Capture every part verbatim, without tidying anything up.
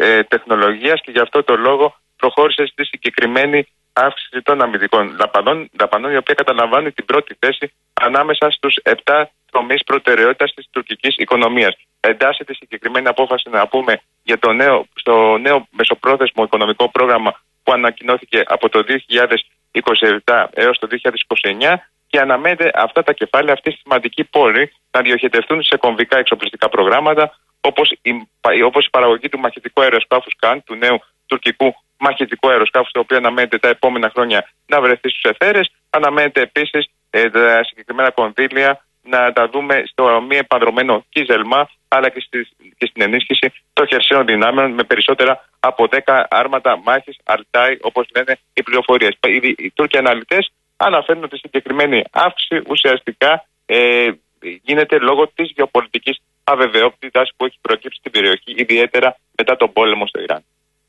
ε, τεχνολογίας και γι' αυτό το λόγο προχώρησε στη συγκεκριμένη αύξηση των αμυντικών δαπανών, δαπανών η οποία καταλαμβάνει την πρώτη θέση ανάμεσα στους επτά τομείς προτεραιότητας της τουρκικής οικονομίας. Εντάσσεται τη συγκεκριμένη απόφαση να πούμε για το νέο, στο νέο μεσοπρόθεσμο οικονομικό πρόγραμμα που ανακοινώθηκε από το δύο χιλιάδες είκοσι επτά έως το δύο χιλιάδες είκοσι εννιά και αναμένεται αυτά τα κεφάλαια, αυτοί οι σημαντικοί πόροι να διοχετευτούν σε κομβικά εξοπλιστικά προγράμματα όπως η, όπως η παραγωγή του μαχητικού αεροσκάφους Καν, του νέου τουρκικού μαχητικού αεροσκάφους, το οποίο αναμένεται τα επόμενα χρόνια να βρεθεί στους εθέρες. Αναμένεται επίσης ε, τα συγκεκριμένα κονδύλια να τα δούμε στο μη επανδρομένο Κίζελμα, αλλά και, στη, και στην ενίσχυση των χερσαίων δυνάμεων με περισσότερα από δέκα άρματα μάχης, Αλτάι, όπως λένε οι πληροφορίες. Οι, οι Τούρκοι αναλυτές αναφέρουν ότι η συγκεκριμένη αύξηση ουσιαστικά ε, γίνεται λόγω της γεωπολιτικής αβεβαιότητας που έχει προκύψει στην περιοχή, ιδιαίτερα μετά τον πόλεμο στο Ιράν.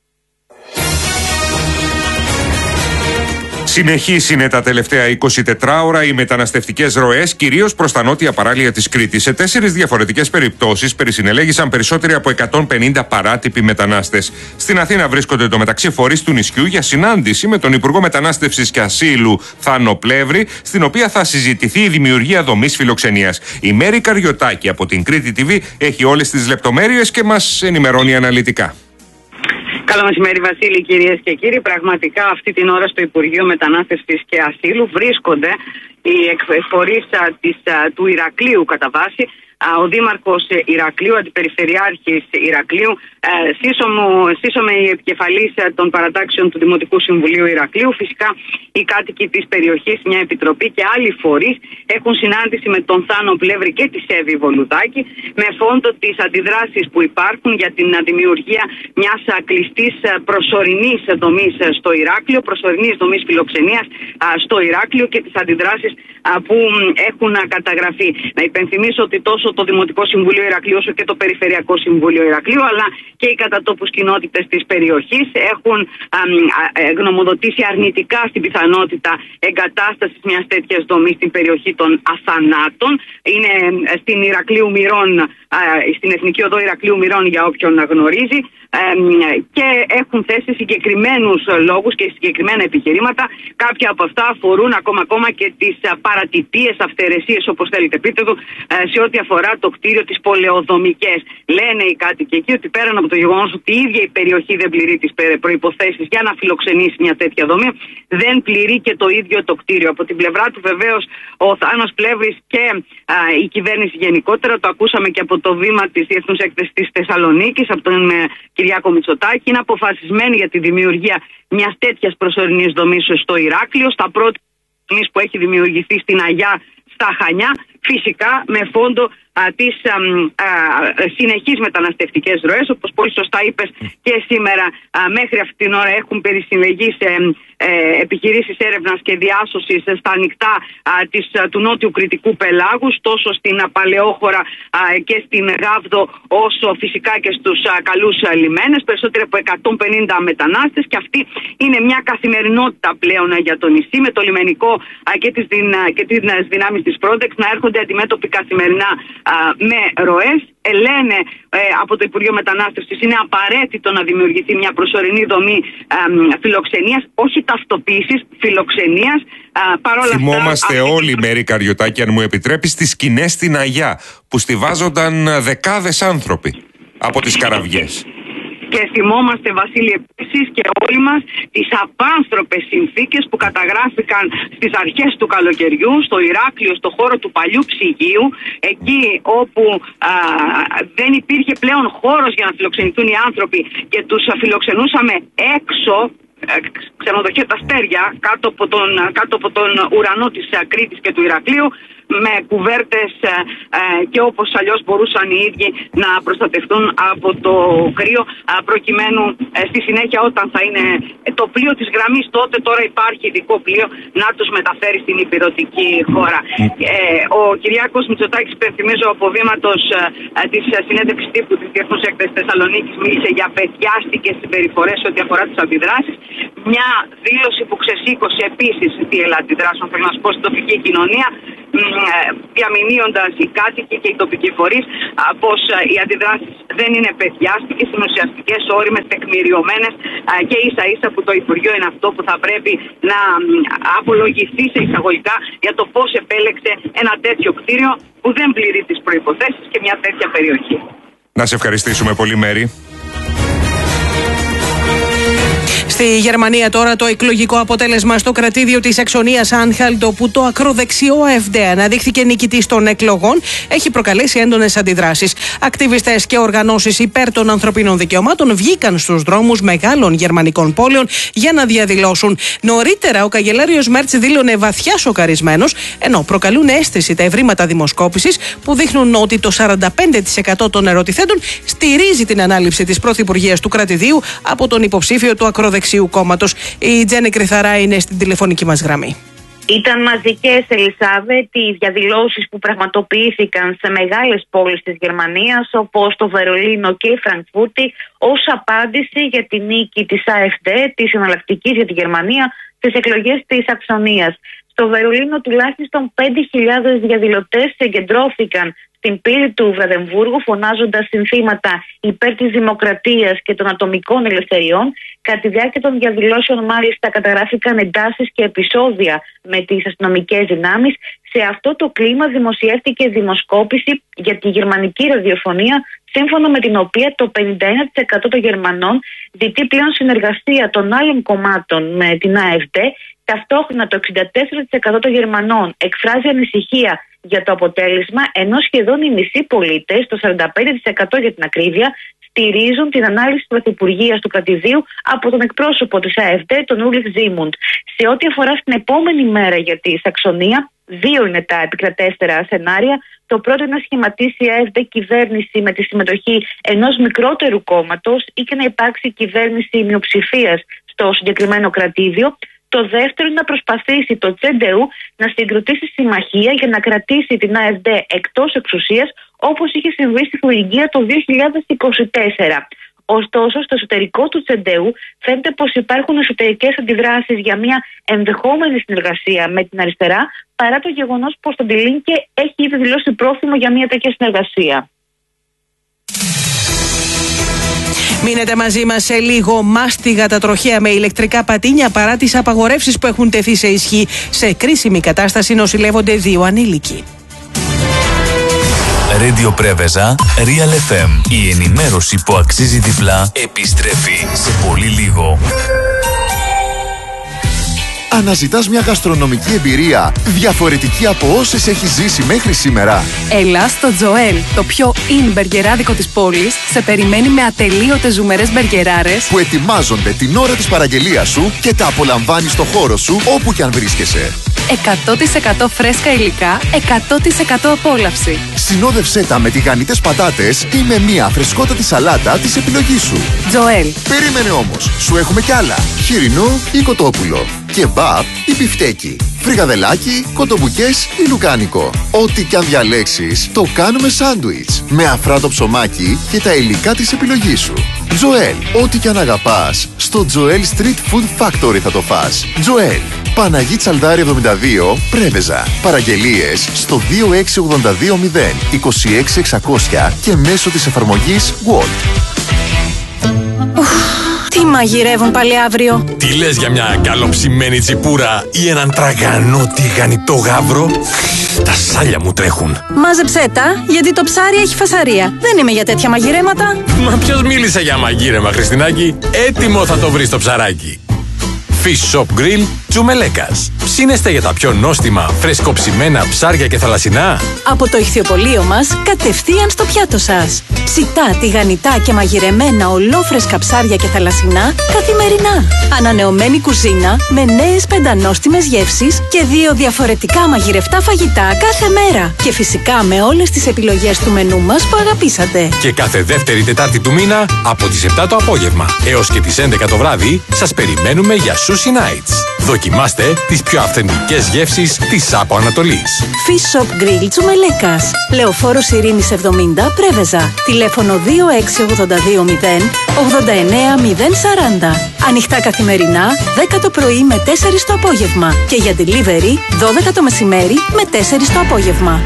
Συνεχής είναι τα τελευταία εικοσιτέσσερις ώρα οι μεταναστευτικές ροές, κυρίως προς τα νότια παράλια της Κρήτης. Σε τέσσερις διαφορετικές περιπτώσεις περισυνελέγησαν περισσότεροι από εκατόν πενήντα παράτυποι μετανάστες. Στην Αθήνα βρίσκονται το μεταξύ φορείς του νησιού για συνάντηση με τον Υπουργό Μετανάστευσης και Ασύλου Θάνο Πλεύρη, στην οποία θα συζητηθεί η δημιουργία δομής φιλοξενίας. Η Μέρη Καριωτάκη από την Κρήτη τι βι έχει όλες τις λεπτομέρειες και μας ενημερώνει αναλυτικά. Καλό μεσημέρι, Βασίλη, κυρίες και κύριοι. Πραγματικά αυτή την ώρα στο Υπουργείο Μετανάστευσης και Ασύλου βρίσκονται οι εκφορείς του Ηρακλείου κατά βάση. Ο Δήμαρχος Ηρακλείου, Αντιπεριφερειάρχης Ηρακλείου, σύσσωμη η επικεφαλής των παρατάξεων του Δημοτικού Συμβουλίου Ηρακλείου. Φυσικά οι κάτοικοι της περιοχής, μια επιτροπή και άλλοι φορείς έχουν συνάντηση με τον Θάνο Πλεύρη και τη Εύη Βολουδάκη με φόντο τις αντιδράσεις που υπάρχουν για την δημιουργία μιας κλειστής προσωρινής δομής στο Ηράκλειο, προσωρινής δομής φιλοξενίας στο Ηράκλειο και τις αντιδράσεις που έχουν καταγραφεί. Να υπενθυμίσω ότι τόσο το Δημοτικό Συμβούλιο Ηρακλείου όσο και το Περιφερειακό Συμβούλιο Ηρακλείου αλλά και οι κατατόπους κοινότητες της περιοχής έχουν α, α, γνωμοδοτήσει αρνητικά στην πιθανότητα εγκατάστασης μιας τέτοιας δομής στην περιοχή των Αθανάτων. Είναι στην Ηρακλείου Μυρών, α, στην Εθνική Οδό Ηρακλείου Μυρών για όποιον γνωρίζει, και έχουν θέσει συγκεκριμένους λόγους και συγκεκριμένα επιχειρήματα. Κάποια από αυτά αφορούν ακόμα, ακόμα και τις παρατυπίες, αυθαιρεσίες, όπως θέλετε πείτε του, σε ό,τι αφορά το κτίριο της Πολεοδομικές. Λένε οι κάτοικοι εκεί ότι πέραν από το γεγονός ότι η ίδια η περιοχή δεν πληρεί τις προϋποθέσεις για να φιλοξενήσει μια τέτοια δομή, δεν πληρεί και το ίδιο το κτίριο. Από την πλευρά του βεβαίως ο Θάνος Πλεύρης και α, η κυβέρνηση γενικότερα, το ακούσαμε και από το βήμα της Διεθνούς Έκθεσης της Θεσσαλονίκης, από τον Κυριάκο Μητσοτάκη, είναι αποφασισμένη για τη δημιουργία μιας τέτοιας προσωρινής δομής στο Ηράκλειο, στα πρώτη δομής που έχει δημιουργηθεί στην Αγιά στα Χανιά, φυσικά με φόντο α, τις α, α, συνεχείς μεταναστευτικές ροές, όπως πολύ σωστά είπες και σήμερα α, μέχρι αυτή την ώρα έχουν περισυλλεγεί σε ε, επιχειρήσεις έρευνας και διάσωσης στα ανοιχτά α, της, α, του νότιου Κρητικού πελάγους, τόσο στην α, Παλαιόχώρα α, και στην Γάβδο, όσο φυσικά και στους α, καλούς α, λιμένες, περισσότεροι από εκατόν πενήντα μετανάστες, και αυτή είναι μια καθημερινότητα πλέον α, για το νησί, με το λιμενικό α, και τις, δυνα, και τις δυνάμεις της Frontex να έρχονται αντιμέτωποι καθημερινά α, με ροές. Ε, λένε ε, από το Υπουργείο Μετανάστευσης είναι απαραίτητο να δημιουργηθεί μια προσωρινή δομή α, φιλοξενίας, όχι ταυτοποίησης, φιλοξενίας. Α, παρόλα Θυμόμαστε αυτά, όλοι, αυτή... Μέρη Καριωτάκη, αν μου επιτρέπεις, τις σκηνές στην Αγιά που στιβάζονταν δεκάδες άνθρωποι από τις καραβιές. Και θυμόμαστε, Βασίλη, επίσης και όλοι μας τις απάνθρωπες συνθήκες που καταγράφηκαν στις αρχές του καλοκαιριού στο Ηράκλειο, στο χώρο του παλιού ψυγείου, εκεί όπου α, δεν υπήρχε πλέον χώρος για να φιλοξενηθούν οι άνθρωποι και τους φιλοξενούσαμε έξω, ξενοδοχεία τα Αστέρια, κάτω από τον, κάτω από τον ουρανό της Κρήτης και του Ηρακλείου, με κουβέρτες ε, ε, και όπως αλλιώς μπορούσαν οι ίδιοι να προστατευτούν από το κρύο, ε, προκειμένου ε, στη συνέχεια, όταν θα είναι το πλοίο της γραμμής, τότε τώρα υπάρχει ειδικό πλοίο να τους μεταφέρει στην υπηρετική χώρα. Ε, ο Κυριάκος Μητσοτάκης, υπενθυμίζω, από βήματος ε, της συνέντευξης τύπου της Διεθνούς Έκθεσης Θεσσαλονίκης, μίλησε για παιδιάστικες συμπεριφορές ό,τι αφορά τις αντιδράσεις Μια δήλωση που ξεσήκωσε επίσης τη αντιδράσεων, θέλω να σου πω, στην τοπική κοινωνία, διαμηνύοντας οι κάτοικοι και οι τοπικοί φορείς πως οι αντιδράσεις δεν είναι παιδιάστικες, είναι ουσιαστικές, όριμες, τεκμηριωμένες και ίσα ίσα που το Υπουργείο είναι αυτό που θα πρέπει να απολογηθεί σε εισαγωγικά για το πώς επέλεξε ένα τέτοιο κτίριο που δεν πληρεί τις προϋποθέσεις και μια τέτοια περιοχή. Να σε ευχαριστήσουμε πολύ, Μέρη. Στη Γερμανία τώρα το εκλογικό αποτέλεσμα στο κρατήδιο της Σαξονίας Άνχαλτ, όπου το ακροδεξιό AfD αναδείχθηκε νικητής των εκλογών, έχει προκαλέσει έντονες αντιδράσεις. Ακτιβιστές και οργανώσεις υπέρ των ανθρωπίνων δικαιωμάτων βγήκαν στους δρόμους μεγάλων γερμανικών πόλεων για να διαδηλώσουν. Νωρίτερα ο καγκελάριος Μέρτς δήλωνε βαθιά σοκαρισμένος, ενώ προκαλούν αίσθηση τα ευρήματα δημοσκόπησης που δείχνουν ότι το σαράντα πέντε τοις εκατό των ερωτηθέντων στηρίζει την ανάληψη της πρωθυπουργίας του κρατηδίου από τον υποψήφιο του ακροδεξιού κόμματος. Η Τζέννη Κρυθαρά είναι στην τηλεφωνική μας γραμμή. Ήταν μαζικές, Ελισάβετ, οι διαδηλώσεις που πραγματοποιήθηκαν σε μεγάλες πόλεις της Γερμανίας, όπως το Βερολίνο και η Φραγκφούρτη, ως απάντηση για τη νίκη της AfD, της Εναλλακτικής για τη Γερμανία, στις εκλογές της Σαξονίας. Στο Βερολίνο τουλάχιστον πέντε χιλιάδες διαδηλωτές συγκεντρώθηκαν στην πύλη του Βραδεμβούργου, φωνάζοντας συνθήματα υπέρ της δημοκρατίας και των ατομικών ελευθεριών. Κατά τη διάρκεια των διαδηλώσεων, μάλιστα, καταγράφηκαν εντάσεις και επεισόδια με τις αστυνομικές δυνάμεις. Σε αυτό το κλίμα δημοσιεύτηκε δημοσκόπηση για τη γερμανική ραδιοφωνία, σύμφωνα με την οποία το πενήντα ένα τοις εκατό των Γερμανών ζητεί πλέον συνεργασία των άλλων κομμάτων με την AfD. Ταυτόχρονα το εξήντα τέσσερα τοις εκατό των Γερμανών εκφράζει ανησυχία για το αποτέλεσμα, ενώ σχεδόν οι μισοί πολίτες, το σαράντα πέντε τοις εκατό για την ακρίβεια, στηρίζουν την ανάλυση της πρωθυπουργίας του κρατηδίου από τον εκπρόσωπο της AfD, τον Ούλριχ Ζίμουντ. Σε ό,τι αφορά στην επόμενη μέρα για τη Σαξονία, δύο είναι τα επικρατέστερα σενάρια. Το πρώτο είναι να σχηματίσει η AfD κυβέρνηση με τη συμμετοχή ενός μικρότερου κόμματος ή και να υπάρξει κυβέρνηση μειοψηφίας στο συγκεκριμένο κρατήδιο. Το δεύτερο είναι να προσπαθήσει το τσεντεού να συγκροτήσει συμμαχία για να κρατήσει την AfD εκτός εξουσίας, όπως είχε συμβεί στη Θουριγκία το δύο χιλιάδες είκοσι τέσσερα. Ωστόσο, στο εσωτερικό του τσεντεού φαίνεται πως υπάρχουν εσωτερικές αντιδράσεις για μια ενδεχόμενη συνεργασία με την αριστερά, παρά το γεγονός πως το Ντιλίνκε έχει ήδη δηλώσει πρόθυμο για μια τέτοια συνεργασία. Μείνετε μαζί μας σε λίγο. Μάστιγα τα τροχαία με ηλεκτρικά πατίνια παρά τις απαγορεύσεις που έχουν τεθεί σε ισχύ. Σε κρίσιμη κατάσταση νοσηλεύονται δύο ανήλικοι. Radio Πρέβεζα, Real εφ εμ. Η ενημέρωση που αξίζει διπλά επιστρέφει σε πολύ λίγο. Αναζητάς μια γαστρονομική εμπειρία διαφορετική από όσες έχεις ζήσει μέχρι σήμερα? Έλα στο Τζοέλ, το πιο in μπεργκεράδικο της πόλης, σε περιμένει με ατελείωτες ζουμερές μπεργκεράρες που ετοιμάζονται την ώρα της παραγγελίας σου και τα απολαμβάνεις στο χώρο σου όπου κι αν βρίσκεσαι. εκατό τοις εκατό φρέσκα υλικά, εκατό τοις εκατό απόλαυση. Συνόδευσέ τα με τηγανιτές πατάτες ή με μια φρεσκότατη σαλάτα της επιλογής σου. Τζοέλ. Περίμενε όμως, σου έχουμε κι άλλα. Χοιρινό ή κοτόπουλο. Κεμπάπ ή μπιφτέκι. Φρικαδελάκι, κοτομπουκές ή λουκάνικο. Ό,τι κι αν διαλέξεις, το κάνουμε σάντουιτς. Με αφράτο ψωμάκι και τα υλικά της επιλογής σου. Τζοέλ. Ό,τι κι αν αγαπάς, στο Τζοέλ Street Food Factory θα το φας. Τζοέλ. Παναγί Τσαλδάρη εβδομήντα δύο, Πρέβεζα. Παραγγελίες στο δύο έξι ογδόντα δύο μηδέν είκοσι έξι εξακόσια και μέσω της εφαρμογής Walt. Τι μαγειρεύουν πάλι αύριο? Τι λες για μια καλοψημένη τσιπούρα ή έναν τραγανό τηγανιτό γάβρο? Τα σάλια μου τρέχουν. Μάζεψέ τα, γιατί το ψάρι έχει φασαρία. Δεν είμαι για τέτοια μαγειρέματα. Μα ποιος μίλησε για μαγείρεμα, Χριστινάκη? Έτοιμο θα το βρεις το ψαράκι. Fish Shop Grill Τσουμελέκας. Ψήνεστε για τα πιο νόστιμα, φρεσκοψημένα ψάρια και θαλασσινά? Από το ηχθιοπωλείο μας, κατευθείαν στο πιάτο σας. Ψητά, τηγανιτά και μαγειρεμένα ολόφρεσκα ψάρια και θαλασσινά καθημερινά. Ανανεωμένη κουζίνα με νέες πεντανόστιμες γεύσεις και δύο διαφορετικά μαγειρευτά φαγητά κάθε μέρα. Και φυσικά με όλες τις επιλογές του μενού μας που αγαπήσατε. Και κάθε δεύτερη Τετάρτη του μήνα από τις επτά το απόγευμα έως και τις έντεκα το βράδυ σας περιμένουμε για Sushi Nights. Δοκιμάστε τις πιο αυθεντικές γεύσεις της Άπο Ανατολής. Fish Shop Grill Τσουμελέκας. Λεωφόρος Ειρήνης εβδομήντα, Πρέβεζα. Τηλέφωνο δύο έξι οκτώ δύο μηδέν ογδόντα εννέα μηδέν σαράντα. Ανοιχτά καθημερινά, δέκα το πρωί με τέσσερις το απόγευμα. Και για delivery, δώδεκα το μεσημέρι με τέσσερις το απόγευμα.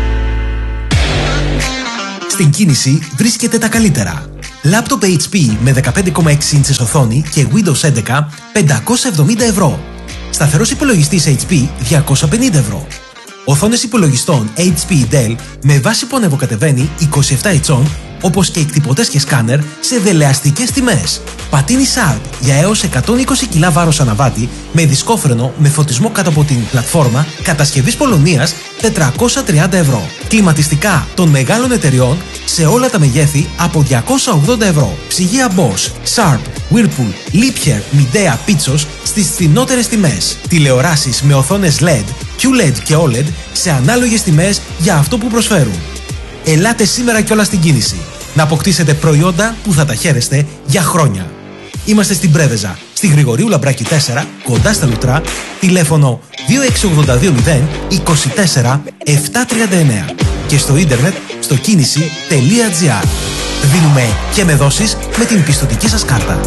Στην κίνηση βρίσκεται τα καλύτερα. Λάπτοπ έιτς πι με δεκαπέντε κόμμα έξι ίντσες οθόνη και Windows έντεκα πεντακόσια εβδομήντα ευρώ. Σταθερός υπολογιστής έιτς πι διακόσια πενήντα ευρώ. Οθόνες υπολογιστών έιτς πι Dell με βάση που ανεβοκατεβαίνει είκοσι επτά ιντσών, όπως και εκτυπωτές και σκάνερ σε δελεαστικές τιμές. Πατίνι Sharp για έως εκατόν είκοσι κιλά βάρος αναβάτη με δισκόφρενο με φωτισμό κάτω από την πλατφόρμα κατασκευής Πολωνίας τετρακόσια τριάντα ευρώ. Κλιματιστικά των μεγάλων εταιριών σε όλα τα μεγέθη από διακόσια ογδόντα ευρώ. Ψυγεία Bosch, Sharp, Whirlpool, Liebherr, Midea, Pitsos στις φθηνότερες τιμές. Τηλεοράσεις με οθόνες ελ ι ντι, κιου ελ ι ντι και ο ελ ι ντι σε ανάλογες τιμές για αυτό που προσφέρουν. Ελάτε σήμερα κιόλας στην κίνηση να αποκτήσετε προϊόντα που θα τα χαίρεστε για χρόνια. Είμαστε στην Πρέβεζα, στη Γρηγορίου Λαμπράκη τέσσερα, κοντά στα Λουτρά, τηλέφωνο δύο έξι οκτώ δύο μηδέν είκοσι τέσσερα επτακόσια τριάντα εννέα και στο ίντερνετ στο κίνηση τελεία τζι άρ. Δίνουμε και με δόσεις με την πιστωτική σας κάρτα.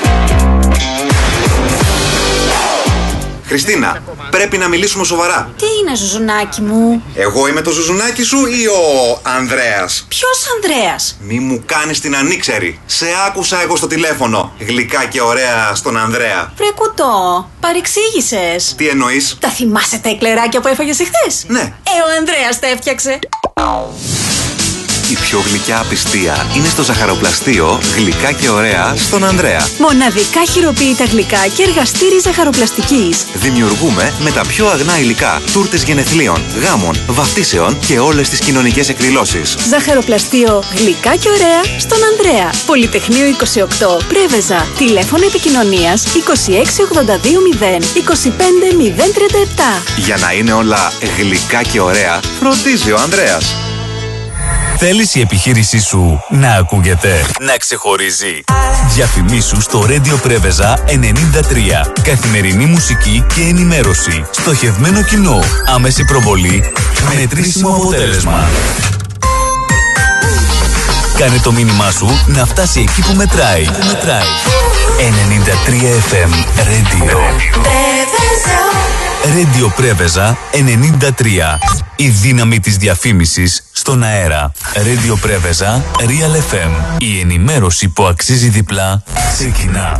Χριστίνα, πρέπει να μιλήσουμε σοβαρά. Τι είναι, Ζουζουνάκι μου? Εγώ είμαι το Ζουζουνάκι σου ή ο Ανδρέας? Ποιος Ανδρέας? Μη μου κάνεις την ανήξερη. Σε άκουσα εγώ στο τηλέφωνο. Γλυκά και ωραία στον Ανδρέα. Βρε κουτό, παρεξήγησες. Τι εννοείς? Τα θυμάσαι τα εκλεράκια που έφαγες εχθές? Ναι. Ε, ο Ανδρέας τα έφτιαξε. Η πιο γλυκιά απιστία είναι στο ζαχαροπλαστείο Γλυκά και ωραία στον Ανδρέα. Μοναδικά χειροποίητα γλυκά και εργαστήρι ζαχαροπλαστικής. Δημιουργούμε με τα πιο αγνά υλικά τούρτες γενεθλίων, γάμων, βαφτίσεων και όλες τις κοινωνικές εκδηλώσεις. Ζαχαροπλαστείο Γλυκά και ωραία στον Ανδρέα. Πολυτεχνείο είκοσι οκτώ, Πρέβεζα. Τηλέφωνο επικοινωνίας είκοσι έξι ογδόντα δύο μηδέν είκοσι πέντε μηδέν τριάντα επτά. Για να είναι όλα γλυκά και ωραία, φροντίζει ο Ανδρέας. Θέλεις η επιχείρησή σου να ακούγεται, να ξεχωρίζει? Διαφημίσου στο Radio Πρέβεζα ενενήντα τρία. Καθημερινή μουσική και ενημέρωση. Στοχευμένο κοινό. Άμεση προβολή. Μετρήσιμο αποτέλεσμα. Κάνε το μήνυμά σου να φτάσει εκεί που μετράει. Που μετράει. ενενήντα τρία εφ εμ Radio. Radio Πρέβεζα ενενήντα τρία. Η δύναμη της διαφήμισης στον αέρα. Radio Πρέβεζα Real εφ εμ. Η ενημέρωση που αξίζει διπλά ξεκινά.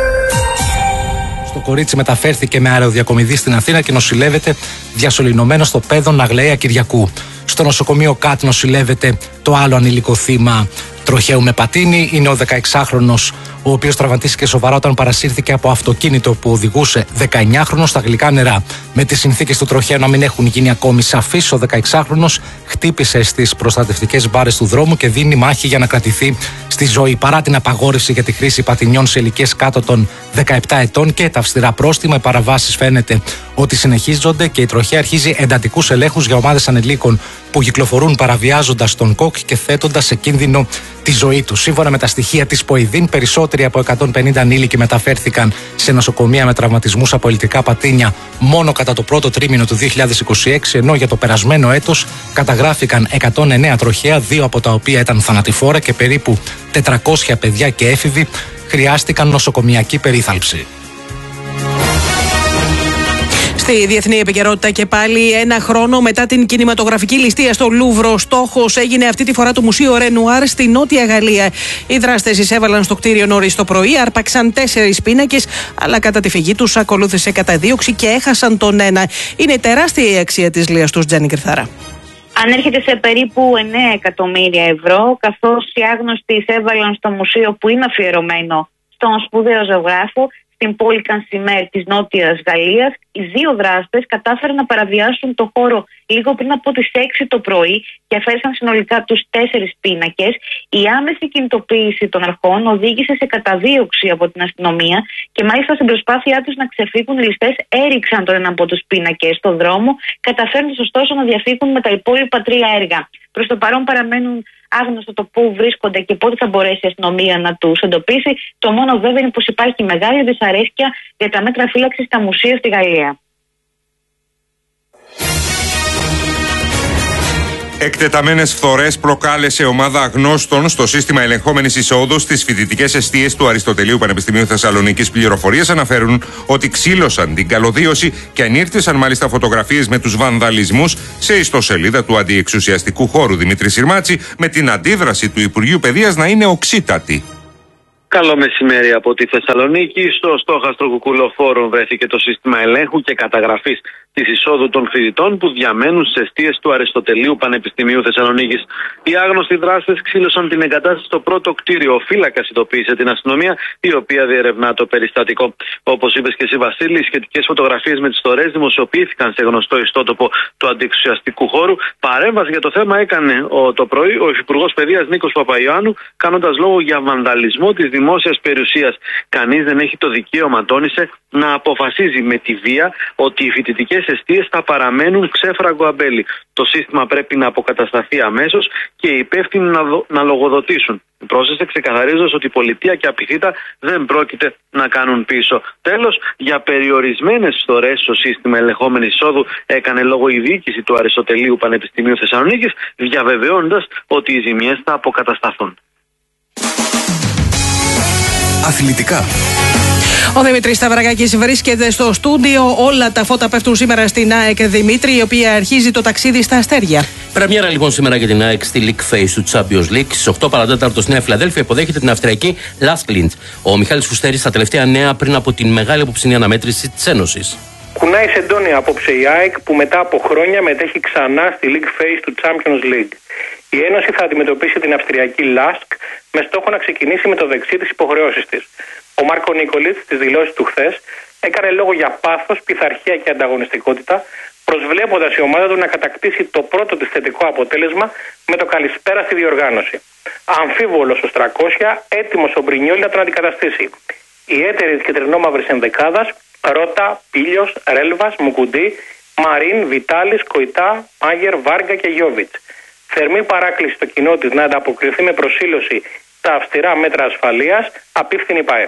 Το κορίτσι μεταφέρθηκε με αεροδιακομιδή στην Αθήνα και νοσηλεύεται διασωληνωμένο στο Πέδον Αγλαία Κυριακού. Στο νοσοκομείο ΚΑΤ νοσηλεύεται το άλλο ανήλικο θύμα τροχαίου με πατίνι. Είναι ο δεκαεξάχρονος, ο οποίος τραυματίστηκε σοβαρά όταν παρασύρθηκε από αυτοκίνητο που οδηγούσε δεκαεννιάχρονος στα γλυκά νερά. Με τις συνθήκες του τροχαίου να μην έχουν γίνει ακόμη σαφείς, ο δεκαεξάχρονος χτύπησε στις προστατευτικές μπάρες του δρόμου και δίνει μάχη για να κρατηθεί στη ζωή. Παρά την απαγόρευση για τη χρήση πατινιών σε ηλικίες κάτω των δεκαεπτά ετών και τα αυστηρά πρόστιμα, οι παραβάσεις φαίνεται ότι συνεχίζονται και η τροχαία αρχίζει εντατικούς ελέγχους για ομάδες ανηλίκων που κυκλοφορούν παραβιάζοντας τον κοκ και θέτοντας σε κίνδυνο τη ζωή του. Σύμφωνα με τα στοιχεία της ΠΟΗΔΗΝ, περισσότεροι από εκατόν πενήντα ανήλικοι μεταφέρθηκαν σε νοσοκομεία με τραυματισμούς από ηλεκτρικά πατίνια μόνο κατά το πρώτο τρίμηνο του δύο χιλιάδες είκοσι έξι, ενώ για το περασμένο έτος καταγράφηκαν εκατόν εννέα τροχαία, δύο από τα οποία ήταν θανατηφόρα και περίπου τετρακόσια παιδιά και έφηβοι χρειάστηκαν νοσοκομιακή περίθαλψη. Στη διεθνή επικαιρότητα και πάλι, ένα χρόνο μετά την κινηματογραφική ληστεία στο Λούβρο, στόχος έγινε αυτή τη φορά το Μουσείο Ρενουάρ στη Νότια Γαλλία. Οι δράστες εισέβαλαν στο κτίριο νωρίς το πρωί, άρπαξαν τέσσερις πίνακες, αλλά κατά τη φυγή τους ακολούθησε καταδίωξη και έχασαν τον ένα. Είναι τεράστια η αξία της λίας τους, Τζέννη Κρυθάρα. Ανέρχεται σε περίπου εννέα εκατομμύρια ευρώ, καθώς οι άγνωστοι εισέβαλαν στο μουσείο που είναι αφιερωμένο στον σπουδαίο ζωγράφο στην πόλη Κανσιμέρ της Νότιας Γαλλίας. Οι δύο δράστες κατάφεραν να παραβιάσουν το χώρο λίγο πριν από τις έξι το πρωί και αφαίρεσαν συνολικά τους τέσσερις πίνακες. Η άμεση κινητοποίηση των αρχών οδήγησε σε καταδίωξη από την αστυνομία και μάλιστα στην προσπάθειά τους να ξεφύγουν, οι ληστές έριξαν τον ένα από τους πίνακες στον δρόμο, καταφέρνοντας ωστόσο να διαφύγουν με τα υπόλοιπα τρία έργα. Προς το παρόν παραμένουν άγνωστο το πού βρίσκονται και πότε θα μπορέσει η αστυνομία να τους εντοπίσει. Το μόνο βέβαιο είναι πως υπάρχει μεγάλη δυσαρέσκεια για τα μέτρα φύλαξης στα μουσεία στη Γαλλία. Εκτεταμένες φθορές προκάλεσε ομάδα αγνώστων στο σύστημα ελεγχόμενης εισόδου στις φοιτητικές εστίες του Αριστοτελείου Πανεπιστημίου Θεσσαλονίκης. Πληροφορίες αναφέρουν ότι ξύλωσαν την καλωδίωση και ανήρτησαν μάλιστα φωτογραφίες με τους βανδαλισμούς σε ιστοσελίδα του αντιεξουσιαστικού χώρου Δημήτρη Συρμάτση, με την αντίδραση του Υπουργείου Παιδείας να είναι οξύτατη. Καλό μεσημέρι από τη Θεσσαλονίκη. Στο στόχαστρο κουκουλοφόρων βρέθηκε το σύστημα ελέγχου και καταγραφής της εισόδου των φοιτητών που διαμένουν στις εστίες του Αριστοτελείου Πανεπιστημίου Θεσσαλονίκης. Οι άγνωστοι δράστες ξύλωσαν την εγκατάσταση στο πρώτο κτίριο. Ο φύλακας ειδοποίησε την αστυνομία, η οποία διερευνά το περιστατικό. Όπως είπες και εσύ, Βασίλη, οι σχετικές φωτογραφίες με τις στορές δημοσιοποιήθηκαν σε γνωστό ιστότοπο του αντιεξουσιαστικού χώρου. Παρέμβαση για το θέμα έκανε ο, το πρωί ο Υφυπουργός Παιδείας Νίκος Παπαϊωάννου, κάνοντας λόγο για βανδαλισμό της δημόσιας περιουσίας. Κανείς δεν έχει το δικαίωμα, τόνισε, να αποφασίζει με τη βία ότι οι φοιτητικές εστίες θα παραμένουν ξέφραγκο αμπέλι. Το σύστημα πρέπει να αποκατασταθεί αμέσως και οι υπεύθυνοι να, δο, να λογοδοτήσουν. Πρόσθεσε ξεκαθαρίζοντας ότι η πολιτεία και απειθήτα δεν πρόκειται να κάνουν πίσω. Τέλος, για περιορισμένες φθορές στο σύστημα ελεγχόμενης εισόδου έκανε λόγο η διοίκηση του Αριστοτελείου Πανεπιστημίου Θεσσαλονίκης, διαβεβαιώνοντας ότι οι ζημιές θα αποκατασταθούν. Αθλητικά. Ο Δημήτρης Σταυρακάκης βρίσκεται στο στούντιο. Όλα τα φώτα πέφτουν σήμερα στην ΑΕΚ, Δημήτρη, η οποία αρχίζει το ταξίδι στα αστέρια. Πρεμιέρα λοιπόν σήμερα για την ΑΕΚ στη League Phase του Champions League. Στις οκτώ παρά τέταρτο στη Νέα Φιλαδέλφια υποδέχεται την Αυστριακή Lask-Linz. Ο Μιχάλης Φουστέρης στα τελευταία νέα πριν από την μεγάλη απόψινή αναμέτρηση της Ένωσης. Κουνάει σε εντόνια απόψε η ΑΕΚ που μετά από χρόνια μετέχει ξανά στη League Phase του Champions League. Η Ένωση θα αντιμετωπίσει την Αυστριακή Lask με στόχο να ξεκινήσει με το δεξί της υποχρεώσεις της. Ο Μάρκο Νίκολιτς στις δηλώσεις του χθες έκανε λόγο για πάθος, πειθαρχία και ανταγωνιστικότητα, προσβλέποντας η ομάδα του να κατακτήσει το πρώτο της θετικό αποτέλεσμα με το καλησπέρα στη διοργάνωση. Αμφίβολος ο Στρακόσια, έτοιμος ο Μπρινιόλι να τον αντικαταστήσει. Οι έτεροι της κεντρινόμαυρης ενδεκάδας, Ρότα, Πίλιος, Ρέλβας, Μουκουντή, Μαρίν, Βιτάλης, Κοϊτά, Μάγερ, Βάργα και Γιόβιτς. Θερμή παράκληση στο κοινό της να ανταποκριθεί με προσήλωση τα αυστηρά μέτρα ασφαλείας, απίφθηνη ΠΑΕ.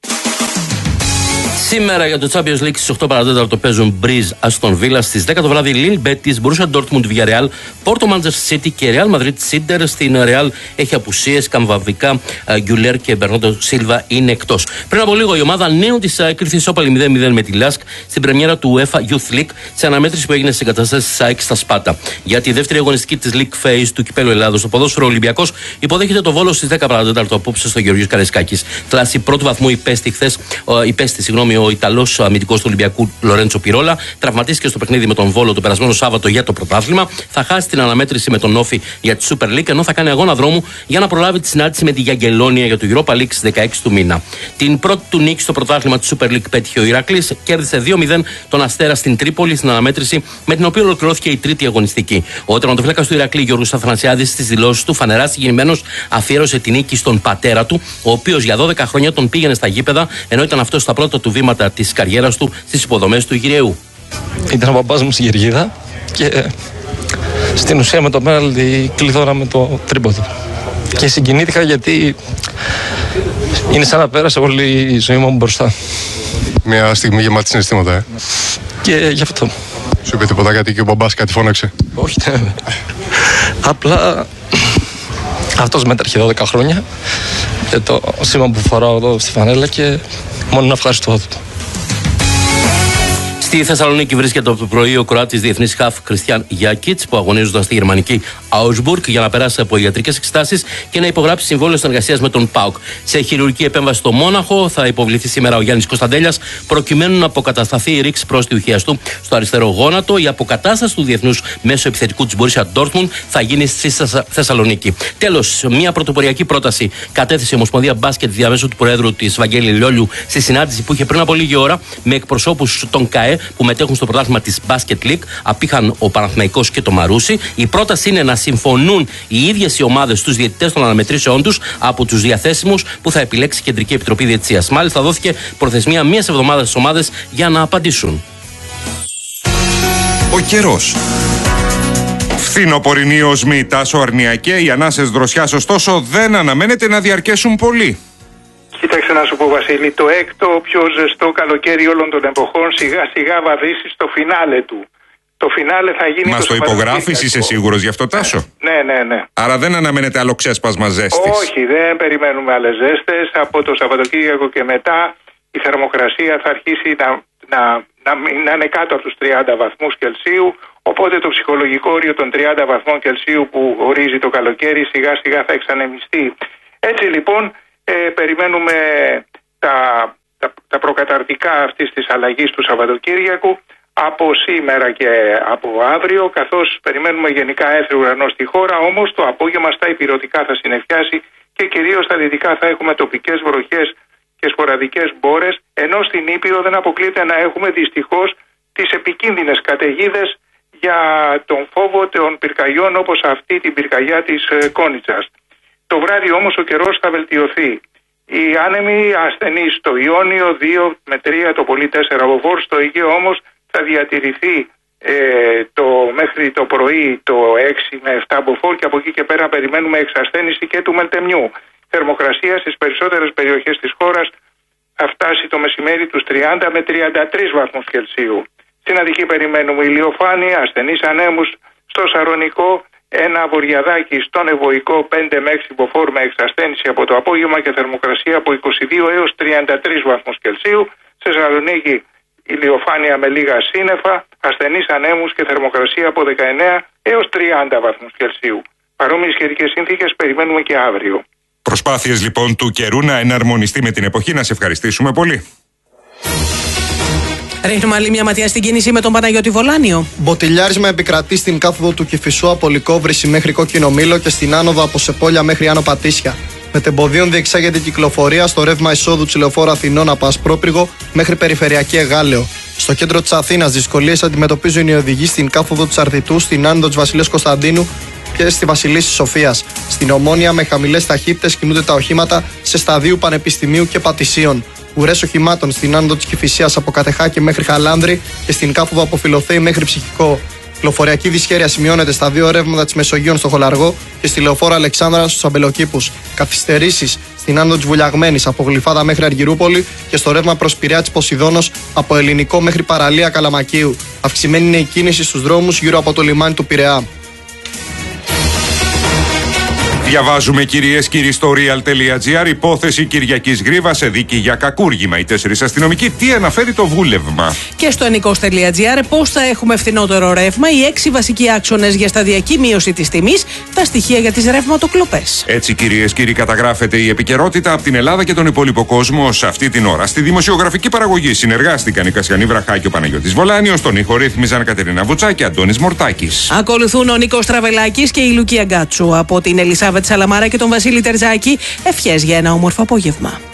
Σήμερα για το Champions League στις οκτώ παρά τέταρτο παίζουν Breeze Aston Villa, στις δέκα το βράδυ Lille Betis, Borussia Dortmund Villarreal, Porto Manchester City και Real Madrid City. Στην Real έχει απουσίες, Καμβαβικά, Γκιουλέρ και Μπερνόντο Σίλβα είναι εκτός. Πριν από λίγο η ομάδα νέων της ΑΕΚ ήρθε ισόπαλη μηδέν μηδέν με τη Lask στην πρεμιέρα του UEFA Youth League, σε αναμέτρηση που έγινε στις εγκαταστάσεις της ΑΕΚ στα Σπάτα. Για τη δεύτερη αγωνιστική της League Phase του Κυπέλλου Ελλάδος, το ποδόσφαιρο Ολυμπιακός υποδέχεται το Βόλο στις δέκα παρά τέταρτο απόψε στο Γεωργίος Καραϊσκάκης. Κλάση πρώτου βαθμού υπέστη χθες, υπέστη, συγγνώμη, ο Ιταλός αμυντικός του Ολυμπιακού Λορέντσο Πιρόλα. Τραυματίστηκε στο παιχνίδι με τον Βόλο το περασμένο Σάββατο για το πρωτάθλημα. Θα χάσει την αναμέτρηση με τον Όφη για τη Super League, ενώ θα κάνει αγώνα δρόμου για να προλάβει τη συνάντηση με τη Γιαγκελόνια για το Europa League στις δεκαέξι του μήνα. Την πρώτη του νίκη στο πρωτάθλημα τη Super League πέτυχε ο Ηρακλής, κέρδισε δύο μηδέν τον Αστέρα στην Τρίπολη στην αναμέτρηση με την οποία ολοκληρώθηκε η τρίτη αγωνιστική. Ο τερματοφύλακας του Ηρακλή Γιώργος Αθανασιάδης στις δηλώσεις του φανερά συγκινημένος αφιέρωσε την νίκη στον πατέρα του, ο οποίος για δώδεκα χρόνια τον πήγαινε στα γήπεδα, ενώ ήταν αυτό στα πρώτα του βήματα της καριέρας του στις υποδομές του Ηραίου. Ήταν ο παπάς μου στην Γεργίδα και στην ουσία με το πέναλτι κλειδώναμε το τρίποδο. Και συγκινήθηκα γιατί είναι σαν να πέρασε όλη η ζωή μου μπροστά. Μια στιγμή γεμάτη συναισθήματα, ε. Και γι' αυτό. Σου είπε τίποτα γιατί και ο μπαμπάς κάτι φώναξε? Όχι, ναι. Απλά αυτός μέτρεχε δώδεκα χρόνια και το σήμα που φοράω εδώ στη φανέλα και μόνο να ευχαριστώ του. Στη Θεσσαλονίκη βρίσκεται από το πρωί ο Κροάτης διεθνής χαφ Κριστιαν Γιάκιτς, που αγωνίζονταν στη γερμανική Augsburg για να περάσει από ιατρικές εξετάσεις και να υπογράψει συμβόλαιο συνεργασίας με τον ΠΑΟΚ. Σε χειρουργική επέμβαση στο Μόναχο θα υποβληθεί σήμερα ο Γιάννης Κωνσταντέλιας, προκειμένου να αποκατασταθεί η ρήξη πρόστιου χιαστού στο αριστερό γόνατο. Η αποκατάσταση του διεθνούς μέσω επιθετικού της Borussia Dortmund θα γίνει στη Θεσσαλονίκη. Τέλος, μια πρωτοποριακή πρόταση κατέθεσε η Ομοσπονδία Μπάσκετ διαμέσου του Προέδρου της Βαγγέλη Λιόλιου στη συνάντηση που είχε πριν από λίγη ώρα με εκπροσώπους των ΚΑΕ που μετέχουν στο πρωτάθλημα της Basket League. Απήχαν ο Παναθηναϊκός και το Μαρούσι. Η πρόταση είναι να συμφωνούν οι ίδιες οι ομάδες στους διαιτητές των αναμετρήσεών τους από τους διαθέσιμους που θα επιλέξει η Κεντρική Επιτροπή Διαιτησίας. Μάλιστα, δόθηκε προθεσμία μίας εβδομάδας στις ομάδες για να απαντήσουν. Ο καιρός. Φθινοπορεινή οσμή, Τάσο Αρνιακέ, οι ανάσες δροσιάς ωστόσο δεν αναμένεται να διαρκέσουν πολύ. Κοίταξε να σου πω, Βασίλη, το έκτο πιο ζεστό καλοκαίρι όλων των εποχών σιγά σιγά βαδίσει στο φινάλε του. Το φινάλε θα γίνει. Μας το, το υπογράφεις, είσαι σίγουρος γι' αυτό, Τάσο? Ναι, ναι, ναι. Άρα δεν αναμένεται άλλο ξέσπασμα ζέστης? Όχι, δεν περιμένουμε άλλες ζέστες. Από το Σαββατοκύριακο και μετά η θερμοκρασία θα αρχίσει να, να, να, να είναι κάτω από τους τριάντα βαθμούς Κελσίου. Οπότε το ψυχολογικό όριο των τριάντα βαθμών Κελσίου που ορίζει το καλοκαίρι σιγά σιγά θα εξανεμιστεί. Έτσι λοιπόν ε, περιμένουμε τα, τα, τα προκαταρτικά αυτής της αλλαγής του Σαββατοκύριακου από σήμερα και από αύριο, καθώς περιμένουμε γενικά έθριο ουρανό στη χώρα, όμως το απόγευμα στα ηπειρωτικά θα συννεφιάσει και κυρίως στα δυτικά θα έχουμε τοπικές βροχές και σποραδικές μπόρες, ενώ στην Ήπειρο δεν αποκλείεται να έχουμε δυστυχώς τις επικίνδυνες καταιγίδες για τον φόβο των πυρκαγιών όπως αυτή την πυρκαγιά της Κόνιτσας. Το βράδυ όμως ο καιρός θα βελτιωθεί. Οι άνεμοι ασθενείς στο Ιόνιο δύο με τρία, το πολύ τέσσερα μποφόρ, στο Αιγαίο όμως θα διατηρηθεί ε, το, μέχρι το πρωί το έξι με επτά μποφόρ και από εκεί και πέρα περιμένουμε εξασθένηση και του Μελτεμιού. Θερμοκρασία στις περισσότερες περιοχές της χώρας θα φτάσει το μεσημέρι τους τριάντα με τριάντα τρεις βαθμούς Κελσίου. Στην Αττική περιμένουμε ηλιοφάνεια, ασθενείς ανέμους στο Σαρονικό, ένα βοριαδάκι στον Ευωικό πέντε με έξι μποφόρ με εξασθένηση από το απόγευμα και θερμοκρασία από είκοσι δύο έως τριάντα τρεις βαθμούς Κελσίου. Σε Θεσσαλονίκη ηλιοφάνεια με λίγα σύννεφα, ασθενείς ανέμους και θερμοκρασία από δεκαεννέα έως τριάντα βαθμούς Κελσίου. Παρόμοιες καιρικές συνθήκες περιμένουμε και αύριο. Προσπάθειες λοιπόν του καιρού να εναρμονιστεί με την εποχή. Να σε ευχαριστήσουμε πολύ. Ρίχνουμε άλλη μια ματιά στην κίνηση με τον Παναγιώτη Βολάνιο. Μποτιλιάρισμα επικρατεί στην κάθοδο του Κηφισού από Λυκόβρηση μέχρι Κόκκινο Μήλο και στην άνοδο από Σεπόλια μέχρι Άνω Πατήσια. Μετεμποδίων διεξάγεται η κυκλοφορία στο ρεύμα εισόδου της λεωφόρου Αθηνών από Ασπρόπυργο μέχρι Περιφερειακή Εγάλεο. Στο κέντρο της Αθήνας δυσκολίες αντιμετωπίζουν οι οδηγοί στην κάθοδο του Αρδιτού, στην άνοδο της Βασιλείας Κωνσταντίνου και στη Βασιλίσσης Σοφίας. Στην Ομόνια με χαμηλές ταχύτητες κινούνται τα οχήματα σε σταδίου Πανεπιστημίου και Πατησίων. Ουρές οχημάτων στην άνοδο της Κηφισίας από Κατεχάκη μέχρι Χαλάνδρη και στην κάθοδο από Φιλοθέη μέχρι Ψυχικό. Κυκλοφοριακή δυσχέρεια σημειώνεται στα δύο ρεύματα της Μεσογείων στο Χολαργό και στη λεωφόρο Αλεξάνδρα στους Αμπελοκήπους. Καθυστερήσεις στην άνοδο της Βουλιαγμένης από Γλυφάδα μέχρι Αργυρούπολη και στο ρεύμα προς Πειραιά της Ποσειδώνος από Ελληνικό μέχρι Παραλία Καλαμακίου. Αυξημένη είναι η κίνηση στους δρόμους γύρω από το λιμάνι του Πειραιά. Διαβάζουμε κυρίες κύριοι στο real.gr, υπόθεση Κυριακής Γρίβα σε δίκη για κακούργημα. Οι τέσσερις αστυνομικοί τι αναφέρει το βούλευμα. Και στο ενικός.gr πώς θα έχουμε φθηνότερο ρεύμα, οι έξι βασικοί άξονες για σταδιακή μείωση της τιμής, τα στοιχεία για τις ρευματοκλοπές. Έτσι κυρίες κύριοι καταγράφεται η επικαιρότητα από την Ελλάδα και τον υπόλοιπο κόσμο σε αυτή την ώρα. Στη δημοσιογραφική παραγωγή συνεργάστηκαν η Κασιανή Βραχά και ο Παναγιώτης Βολάνιος, τον ήχο ρύθμιζαν Κατερίνα Βουτσά και Αντώνης Μορτάκης. Ακολουθούν ο Νίκος Τραβελάκης και η Λουκία Γκάτσου. Από την Ελισάβετ Σαλαμάρα και τον Βασίλη Τερζάκη, ευχές για ένα όμορφο απόγευμα.